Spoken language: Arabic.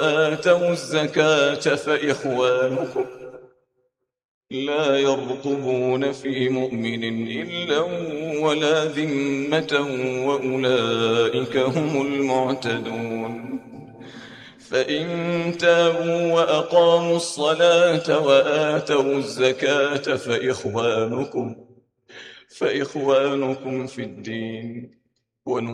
وآتوا الزكاة فإخوانكم لا يرقبون في مؤمن إلا ولا ذمة وأولئك هم المعتدون فإن تابوا وأقاموا الصلاة وآتوا الزكاة فإخوانكم في الدين